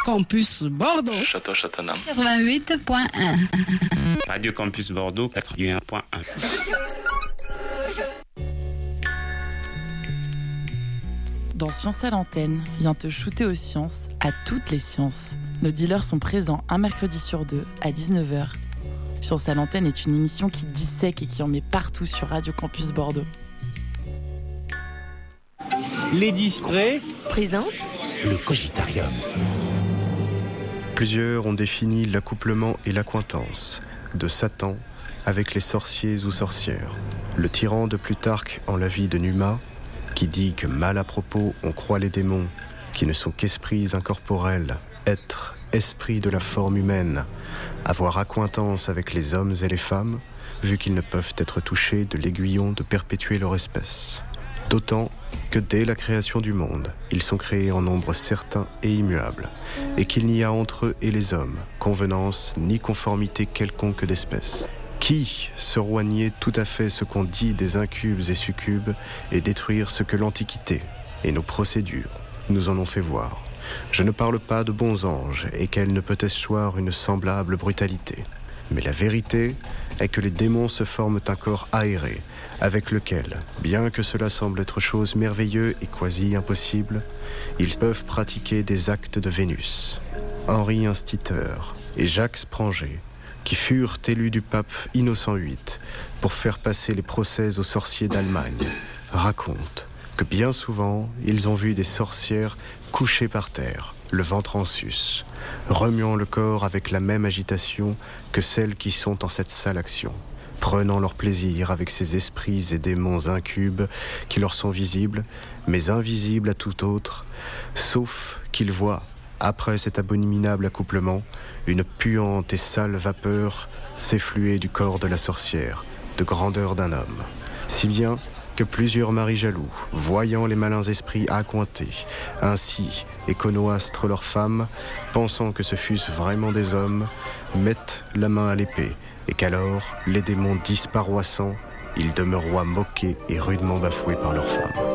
Campus Bordeaux. Château-Châteauneuf. 88.1. Radio Campus Bordeaux, 81.1. Dans Science à l'antenne, viens te shooter aux sciences, à toutes les sciences. Nos dealers sont présents un mercredi sur deux, à 19h. Science à l'antenne est une émission qui dissèque et qui en met partout sur Radio Campus Bordeaux. Les discrets présente le Cogitarium. Plusieurs ont défini l'accouplement et l'accointance de Satan avec les sorciers ou sorcières. Le tyran de Plutarque en la vie de Numa, qui dit que mal à propos on croit les démons, qui ne sont qu'esprits incorporels, êtres, esprits de la forme humaine, avoir accointance avec les hommes et les femmes, vu qu'ils ne peuvent être touchés de l'aiguillon de perpétuer leur espèce. D'autant que dès la création du monde, ils sont créés en nombre certain et immuable, et qu'il n'y a entre eux et les hommes convenance ni conformité quelconque d'espèce. Qui se nier tout à fait ce qu'on dit des incubes et succubes et détruire ce que l'Antiquité et nos procédures nous en ont fait voir? Je ne parle pas de bons anges et qu'elle ne peut eschoir une semblable brutalité. Mais la vérité est que les démons se forment un corps aéré avec lequel, bien que cela semble être chose merveilleuse et quasi impossible, ils peuvent pratiquer des actes de Vénus. Henri Institeur et Jacques Spranger, qui furent élus du pape Innocent VIII pour faire passer les procès aux sorciers d'Allemagne, racontent que bien souvent, ils ont vu des sorcières couchées par terre, le ventre en sus, remuant le corps avec la même agitation que celles qui sont en cette sale action, prenant leur plaisir avec ces esprits et démons incubes qui leur sont visibles, mais invisibles à tout autre, sauf qu'ils voient, après cet abominable accouplement, une puante et sale vapeur s'effluer du corps de la sorcière, de grandeur d'un homme. Si bien que plusieurs maris jaloux, voyant les malins esprits accointés, ainsi et connoastrent leurs femmes, pensant que ce fussent vraiment des hommes, mettent la main à l'épée, et qu'alors, les démons disparoissant, ils demeurent moqués et rudement bafoués par leurs femmes.